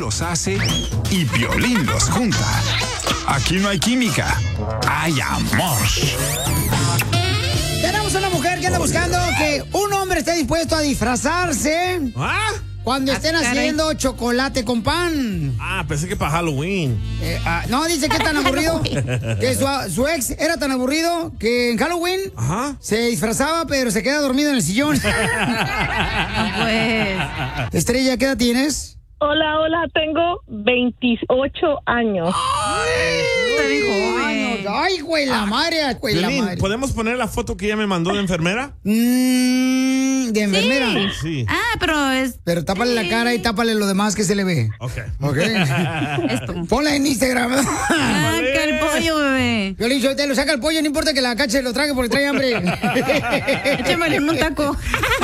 los hace y Piolín los junta. Aquí no hay química, hay amor. Tenemos una mujer que anda buscando que un hombre esté dispuesto a disfrazarse cuando estén haciendo chocolate con pan. Pensé que para Halloween. No, dice que es tan aburrido que su ex era tan aburrido que en Halloween se disfrazaba pero se queda dormido en el sillón. Pues. Estrella, ¿qué edad tienes? Hola, tengo 28 años. Ay, güey, la madre, güey, la madre. ¿Podemos poner la foto que ella me mandó de enfermera? ¿De enfermera? Sí. Pero es... Pero tápale la cara y tápale lo demás que se le ve. Ok. Ponla en Instagram. Saca el pollo, bebé. Piolín, te lo saca el pollo, no importa que la cache lo trague porque trae hambre. Échamele en un taco.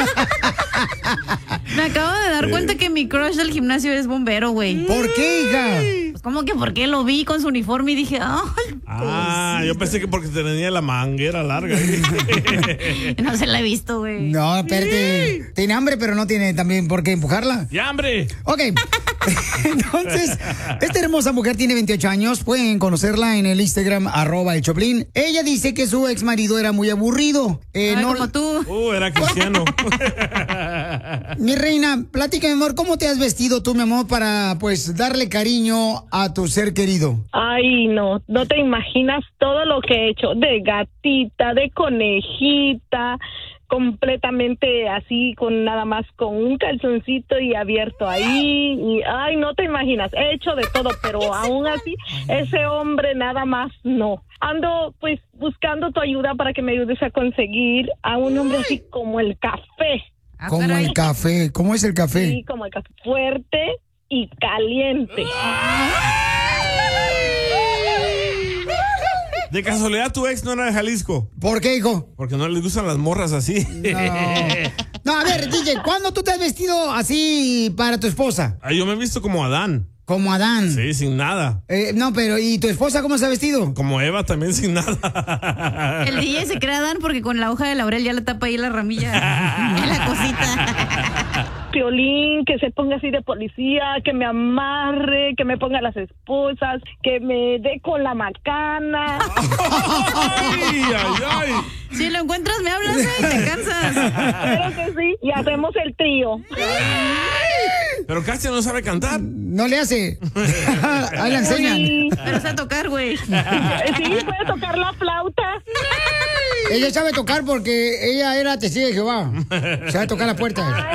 Me acabo de dar cuenta que mi crush del gimnasio es bombero, güey. ¿Por qué, hija? Pues como que porque lo vi con su uniforme y dije, yo pensé que porque tenía la manguera larga. No se la he visto, güey. No, espérate. Tiene hambre, pero no tiene también por qué empujarla. ¡Ya, hambre! Ok. Entonces, esta hermosa mujer tiene 28 años. Pueden conocerla en el Instagram, @el Choplin. Ella dice que su ex marido era muy aburrido. Como tú. Era cristiano. Mi reina, platícame, amor, ¿cómo te has vestido tú, mi amor, para, pues, darle cariño a tu ser querido? Ay, no te imaginas todo lo que he hecho, de gatita, de conejita, completamente así, con nada más con un calzoncito y abierto ahí, y ay, no te imaginas, he hecho de todo, pero aún así, ese hombre nada más no. Ando pues buscando tu ayuda para que me ayudes a conseguir a un hombre así como el café. Como el café. ¿Cómo es el café? Sí, como el café, fuerte y caliente. De casualidad, tu ex no era de Jalisco. ¿Por qué, hijo? Porque no les gustan las morras así. No, a ver, DJ, ¿cuándo tú te has vestido así para tu esposa? Yo me he visto como Adán. Como Adán. Sí, sin nada. No, pero ¿y tu esposa cómo se ha vestido? Como Eva, también sin nada. El DJ se cree Adán porque con la hoja de laurel ya le tapa ahí la ramilla en la cosita. Piolín, que se ponga así de policía, que me amarre, que me ponga las esposas, que me dé con la macana. Ay. Si lo encuentras, me hablas, te cansas. Claro que sí, y hacemos el trío. Pero Katia no sabe cantar. No le hace. Ahí la enseñan. Sí. Pero sabe tocar, güey. Sí, puede tocar la flauta. Ella sabe tocar porque ella era testigo de Jehová. Sabe tocar la puerta.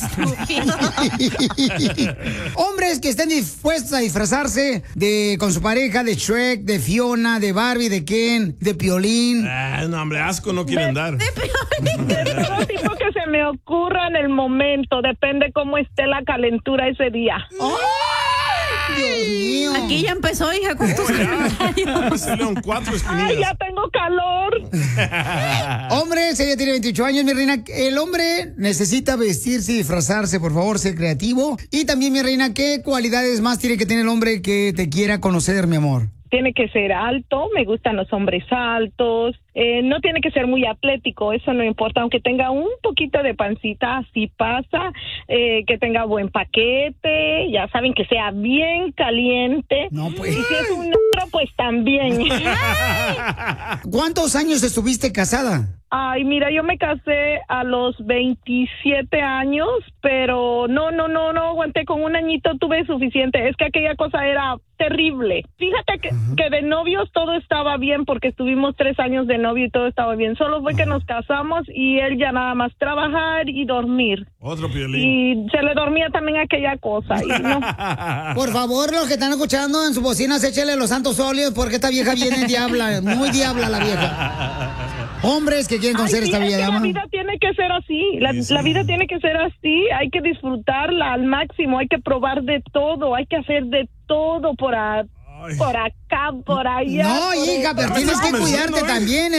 Hombres que estén dispuestos a disfrazarse con su pareja de Shrek, de Fiona, de Barbie, de Ken, de Piolín. No, hombre, asco no quieren dar. De todo tipo que se me ocurra en el momento. Depende cómo esté la calentura ese día. Dios mío. Aquí ya empezó, hija, con tus comentarios. Salieron 4 espinillas. Ay, ya tengo calor. Hombres, ella tiene 28 años, mi reina. El hombre necesita vestirse y disfrazarse, por favor, sé creativo. Y también, mi reina, ¿qué cualidades más tiene que tener el hombre que te quiera conocer, mi amor? Tiene que ser alto, me gustan los hombres altos, no tiene que ser muy atlético, eso no importa, aunque tenga un poquito de pancita, así pasa, que tenga buen paquete, ya saben, que sea bien caliente. No, pues. Y si es un negro, pues también. ¿Cuántos años estuviste casada? Ay, mira, yo me casé a los 27 años, pero no aguanté, con un añito tuve suficiente, es que aquella cosa era terrible. Fíjate que de novios todo estaba bien, porque estuvimos 3 años de novio y todo estaba bien, solo fue que nos casamos y él ya nada más trabajar y dormir. Otro Piolín. Y se le dormía también aquella cosa. Y no. Por favor, los que están escuchando en sus bocinas, échale los santos óleos, porque esta vieja viene diabla, muy diabla la vieja. Hombres que quieren conocer esta bella dama. La vida tiene que ser así, la vida tiene que ser así, hay que disfrutarla al máximo, hay que probar de todo, hay que hacer de todo por acá, por allá. No, hija, pero tienes que cuidarte también.